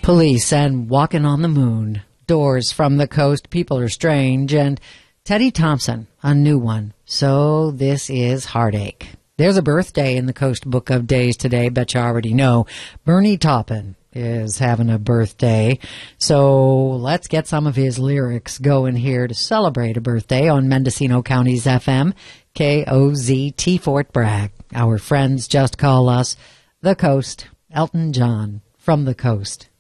Police and Walking on the Moon, Doors from the Coast, People Are Strange, and Teddy Thompson, a new one. So this is Heartache. There's a birthday in the Coast Book of Days today, bet you already know. Bernie Taupin is having a birthday. So let's get some of his lyrics going here to celebrate a birthday on Mendocino County's FM, KOZT Fort Bragg. Our friends just call us The Coast. Elton John from the Coast.